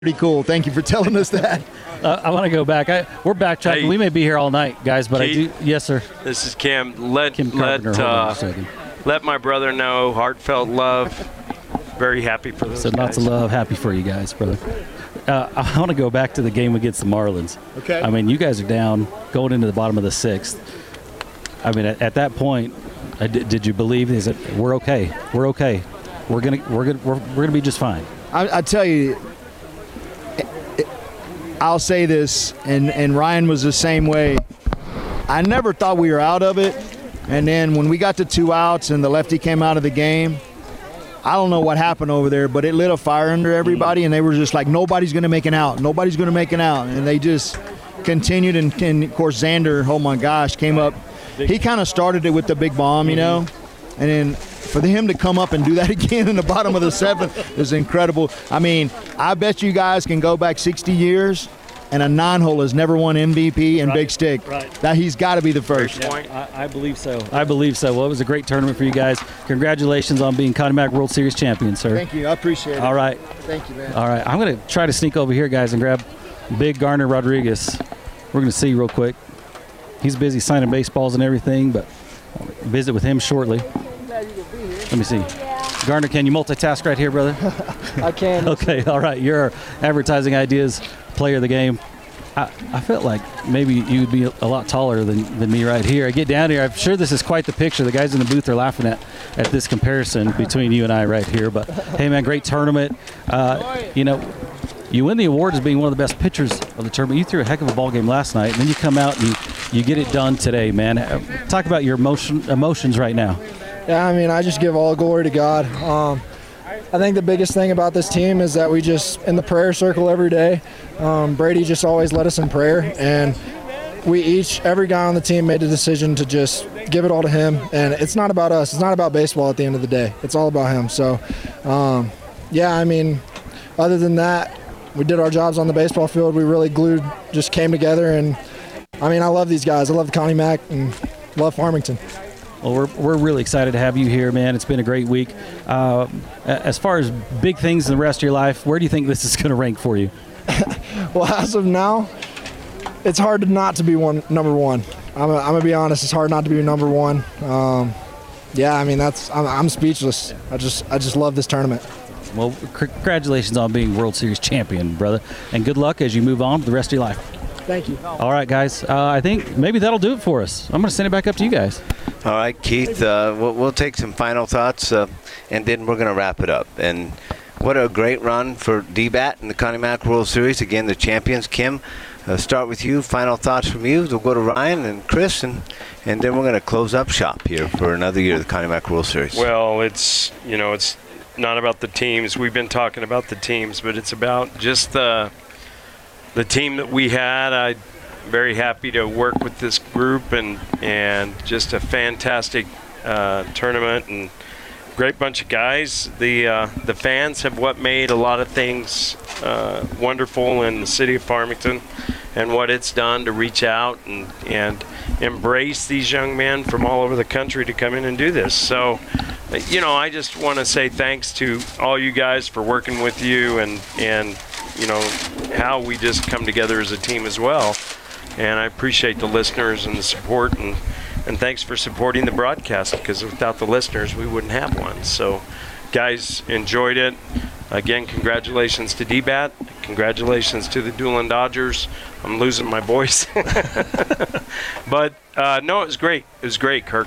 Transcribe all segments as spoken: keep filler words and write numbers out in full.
Pretty cool. Thank you for telling us that. Uh, I want to go back. I, we're backtracking. Hey, we may be here all night, guys, but Keith, I do. Yes, sir. This is Kim. Let Kim let Carpenter. Hold on a uh, second. let my brother know. Heartfelt love. Very happy for those Said lots guys. of love. Happy for you guys, brother. Uh, I want to go back to the game against the Marlins. Okay. I mean, you guys are down going into the bottom of the sixth. I mean, at, at that point, uh, did, did you believe? Is it we're okay? We're okay. We're gonna we're gonna we're, we're gonna be just fine. I, I tell you, it, it, I'll say this, and, and Ryan was the same way. I never thought we were out of it, and then when we got to two outs and the lefty came out of the game, I don't know what happened over there, but it lit a fire under everybody, and they were just like, nobody's going to make an out. Nobody's going to make an out. And they just continued, and, and, of course, Xander, oh, my gosh, came up. He kind of started it with the big bomb, you know, and then for him to come up and do that again in the bottom of the seventh is incredible. I mean, I bet you guys can go back sixty years, and a nine-hole has never won M V P and Right, Big Stick. right. That he's got to be the first. Great point. I, I believe so. I believe so. Well, it was a great tournament for you guys. Congratulations on being Connie Mack World Series champion, sir. Thank you. I appreciate it. All right. Thank you, man. All right. I'm going to try to sneak over here, guys, and grab Big Garner Rodriguez. We're going to see real quick. He's busy signing baseballs and everything, but I'll visit with him shortly. Let me see. Garner, can you multitask right here, brother? I can. Okay, all right. You're our advertising ideas player of the game. I, I felt like maybe you'd be a lot taller than, than me right here. I get down here. I'm sure this is quite the picture. The guys in the booth are laughing at, at this comparison between you and I right here. But, hey, man, great tournament. Uh, you know, you win the award as being one of the best pitchers of the tournament. You threw a heck of a ball game last night, and then you come out and you, you get it done today, man. Talk about your emotion, emotions right now. Yeah, I mean, I just give all glory to God. Um, I think the biggest thing about this team is that we just, in the prayer circle every day, um, Brady just always led us in prayer, and we each, every guy on the team made the decision to just give it all to him, and it's not about us. It's not about baseball at the end of the day. It's all about him. So, um, yeah, I mean, other than that, we did our jobs on the baseball field. We really glued, just came together, and, I mean, I love these guys. I love Connie Mack and love Farmington. Well, we're, we're really excited to have you here, man. It's been a great week. Uh, as far as big things in the rest of your life, where do you think this is going to rank for you? Well, as of now, it's hard to not to be one number one. I'm, I'm gonna be honest. It's hard not to be number one. Um, yeah, I mean that's I'm, I'm speechless. I just I just love this tournament. Well, congratulations on being World Series champion, brother, and good luck as you move on for the rest of your life. Thank you. All right, guys. Uh, I think maybe that'll do it for us. I'm going to send it back up to you guys. All right, Keith, uh, we'll, we'll take some final thoughts, uh, and then we're going to wrap it up. And what a great run for D-Bat in the Connie Mack World Series. Again, the champions. Kim, uh, start with you. Final thoughts from you. We'll go to Ryan and Chris, and, and then we're going to close up shop here for another year of the Connie Mack World Series. Well, it's, you know, it's not about the teams. We've been talking about the teams, but it's about just the the team that we had. I'm very happy to work with this group, and and just a fantastic uh, tournament and great bunch of guys. The uh, the fans have what made a lot of things uh, wonderful in the city of Farmington, and what it's done to reach out and and embrace these young men from all over the country to come in and do this. So, you know, I just want to say thanks to all you guys for working with you, and and you know how we just come together as a team as well. And I appreciate the listeners and the support, and and thanks for supporting the broadcast, because without the listeners we wouldn't have one. So guys, enjoyed it. Again, congratulations to D-Bat. Congratulations to the Doolin Dodgers. I'm losing my voice. But uh, no, it was great. It was great, Kirk.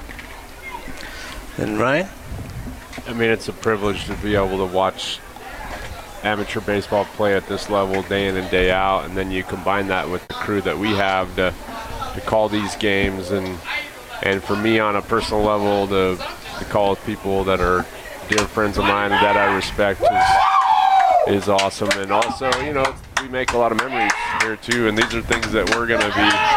And Ryan? I mean, it's a privilege to be able to watch amateur baseball play at this level day in and day out, and then you combine that with the crew that we have to to call these games, and and for me on a personal level to to call with people that are dear friends of mine and that I respect is is awesome. And also, you know, we make a lot of memories here too, and these are things that we're gonna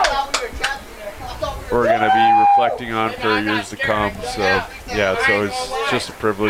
be we're gonna be reflecting on for years to come. So yeah, so it's just a privilege.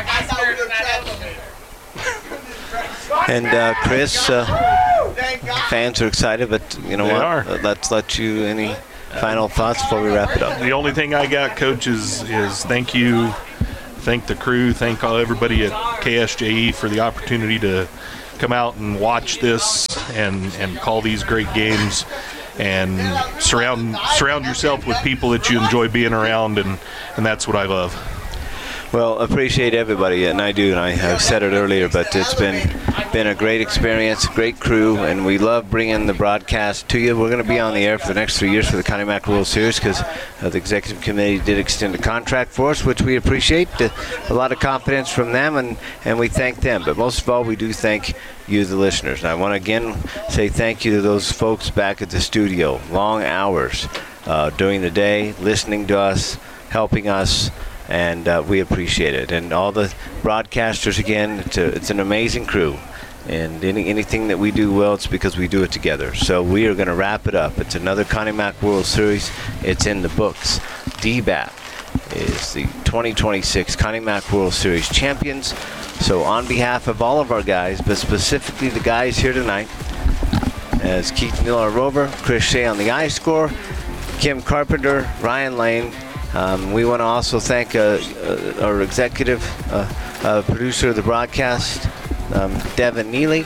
And uh, Chris, uh, fans are excited, but you know They what? are. Uh, Let's let you, any final thoughts before we wrap it up? The only thing I got, Coach, is, is thank you, thank the crew, thank all everybody at K S J E for the opportunity to come out and watch this and, and call these great games and surround surround yourself with people that you enjoy being around, and, and that's what I love. Well, appreciate everybody, and I do, and I have said it earlier, but it's been been a great experience, great crew, and we love bringing the broadcast to you. We're going to be on the air for the next three years for the Connie Mack World Series because uh, the executive committee did extend a contract for us, which we appreciate. Uh, a lot of confidence from them, and, and we thank them. But most of all, we do thank you, the listeners. And I want to again say thank you to those folks back at the studio. Long hours uh, during the day, listening to us, helping us, and uh, we appreciate it. And all the broadcasters, again, it's, a, it's an amazing crew. And any, anything that we do well, it's because we do it together. So we are going to wrap it up. It's another Connie Mack World Series. It's in the books. D B A T is the twenty twenty-six Connie Mack World Series champions. So on behalf of all of our guys, but specifically the guys here tonight, as Keith Miller Rover, Chris Shea on the I score, Kim Carpenter, Ryan Lane. Um, we want to also thank uh, uh, our executive uh, uh, producer of the broadcast, um, Devin Neely,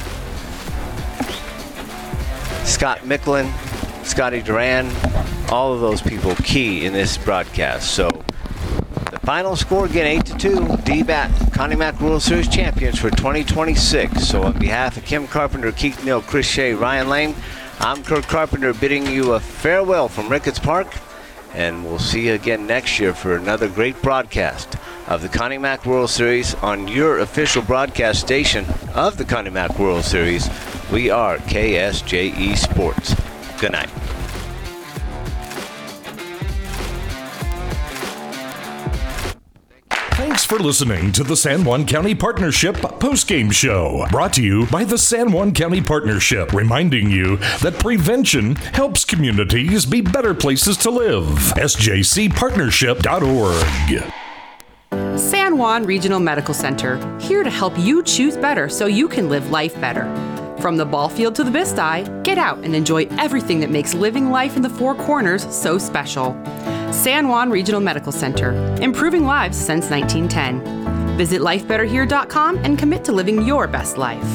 Scott Micklin, Scotty Duran, all of those people key in this broadcast. So the final score again, eight to two, D B A T, Connie Mack World Series champions for twenty twenty-six. So on behalf of Kim Carpenter, Keith Mill, Chris Shea, Ryan Lane, I'm Kurt Carpenter bidding you a farewell from Ricketts Park. And we'll see you again next year for another great broadcast of the Connie Mack World Series on your official broadcast station of the Connie Mack World Series. We are K S J E Sports. Good night. Thanks for listening to the San Juan County Partnership Postgame Show, brought to you by the San Juan County Partnership, reminding you that prevention helps communities be better places to live. S J C partnership dot org. San Juan Regional Medical Center, here to help you choose better so you can live life better. From the ball field to the Bist-Eye, get out and enjoy everything that makes living life in the Four Corners so special. San Juan Regional Medical Center, improving lives since nineteen ten. Visit life better here dot com and commit to living your best life.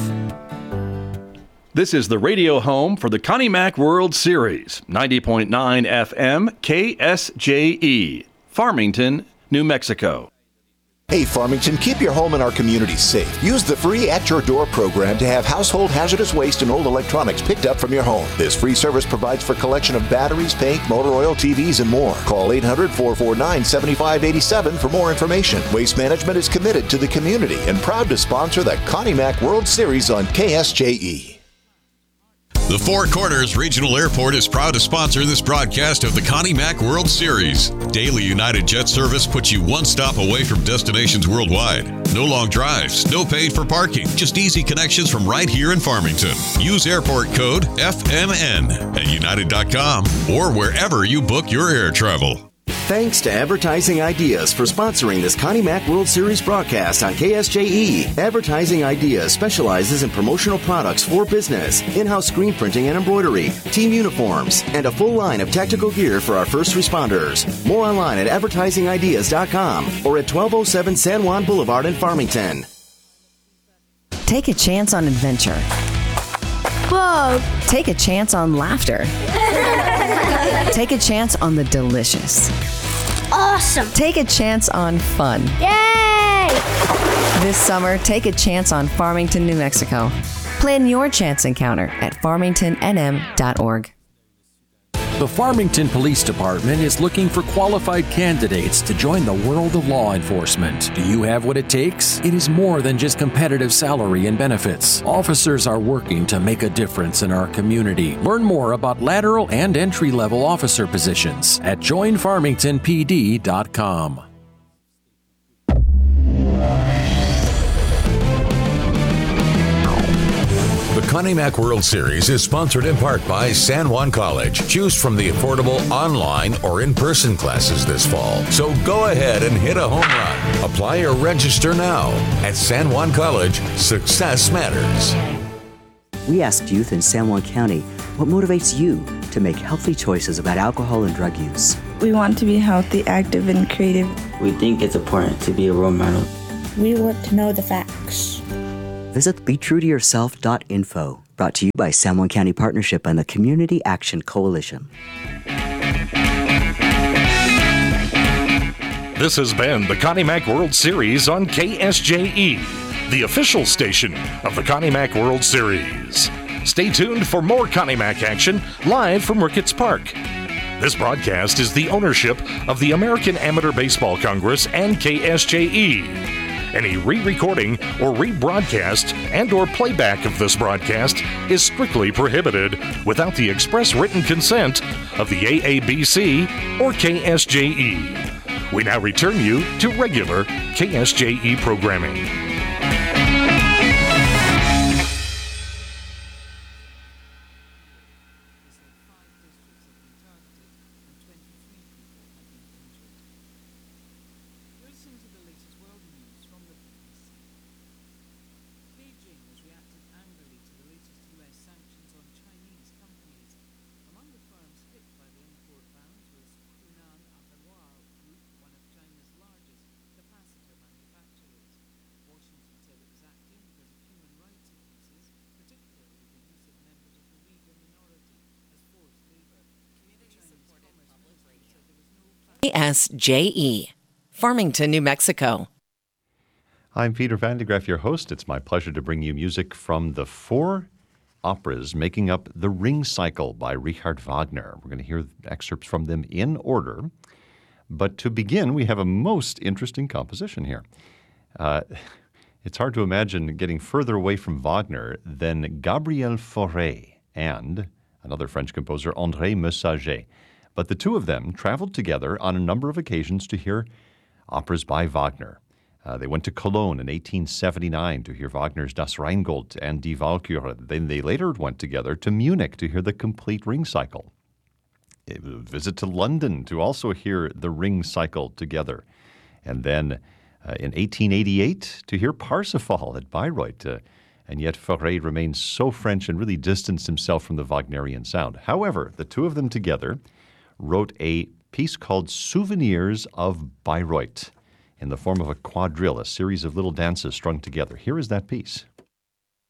This is the radio home for the Connie Mack World Series, ninety point nine F M K S J E, Farmington, New Mexico. Hey Farmington, keep your home and our community safe. Use the free At Your Door program to have household hazardous waste and old electronics picked up from your home. This free service provides for collection of batteries, paint, motor oil, T Vs, and more. Call eight hundred, four four nine, seven five eight seven for more information. Waste Management is committed to the community and proud to sponsor the Connie Mack World Series on K S J E. The Four Corners Regional Airport is proud to sponsor this broadcast of the Connie Mack World Series. Daily United Jet service puts you one stop away from destinations worldwide. No long drives, no paid for parking, just easy connections from right here in Farmington. Use airport code F M N at united dot com or wherever you book your air travel. Thanks to Advertising Ideas for sponsoring this Connie Mack World Series broadcast on K S J E. Advertising Ideas specializes in promotional products for business, in-house screen printing and embroidery, team uniforms, and a full line of tactical gear for our first responders. More online at advertising ideas dot com or at twelve oh seven San Juan Boulevard in Farmington. Take a chance on adventure. Whoa! Take a chance on laughter. Take a chance on the delicious. Awesome! Take a chance on fun. Yay! This summer, take a chance on Farmington, New Mexico. Plan your chance encounter at farmington n m dot org. The Farmington Police Department is looking for qualified candidates to join the world of law enforcement. Do you have what it takes? It is more than just competitive salary and benefits. Officers are working to make a difference in our community. Learn more about lateral and entry-level officer positions at join farmington p d dot com. The Connie Mack World Series is sponsored in part by San Juan College. Choose from the affordable online or in-person classes this fall. So go ahead and hit a home run. Apply or register now. At San Juan College, success matters. We asked youth in San Juan County, what motivates you to make healthy choices about alcohol and drug use? We want to be healthy, active, and creative. We think it's important to be a role model. We want to know the facts. visit be true to yourself dot info. Brought to you by San Juan County Partnership and the Community Action Coalition. This has been the Connie Mack World Series on K S J E, the official station of the Connie Mack World Series. Stay tuned for more Connie Mack action live from Ricketts Park. This broadcast is the ownership of the American Amateur Baseball Congress and K S J E. Any re-recording or rebroadcast and or playback of this broadcast is strictly prohibited without the express written consent of the A A B C or K S J E. We now return you to regular K S J E programming. K S J E, Farmington, New Mexico. I'm Peter Van de Graaff, your host. It's my pleasure to bring you music from the four operas making up The Ring Cycle by Richard Wagner. We're going to hear excerpts from them in order. But to begin, we have a most interesting composition here. Uh, it's hard to imagine getting further away from Wagner than Gabriel Fauré and another French composer, André Messager. But the two of them traveled together on a number of occasions to hear operas by Wagner. Uh, they went to Cologne in eighteen seventy-nine to hear Wagner's Das Rheingold and Die Walküre. Then they later went together to Munich to hear the complete Ring Cycle. A visit to London to also hear the Ring Cycle together. And then uh, in eighteen eighty-eight to hear Parsifal at Bayreuth. Uh, and yet Fauré remains so French and really distanced himself from the Wagnerian sound. However, the two of them together wrote a piece called Souvenirs of Bayreuth in the form of a quadrille, a series of little dances strung together. Here is that piece.